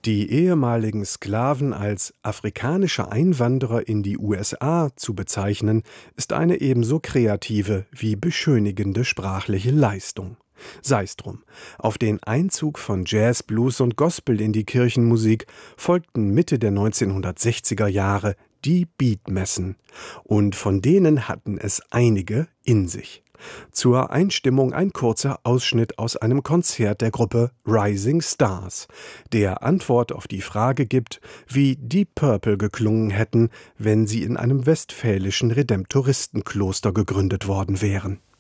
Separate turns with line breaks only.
Die ehemaligen Sklaven als afrikanische Einwanderer in die USA zu bezeichnen, ist eine ebenso kreative wie beschönigende sprachliche Leistung. Sei's drum. Auf den Einzug von Jazz, Blues und Gospel in die Kirchenmusik folgten Mitte der 1960er Jahre die Beatmessen. Und von denen hatten es einige in sich. Zur Einstimmung ein kurzer Ausschnitt aus einem Konzert der Gruppe Rising Stars, der Antwort auf die Frage gibt, wie Deep Purple geklungen hätten, wenn sie in einem westfälischen Redemptoristenkloster gegründet worden wären.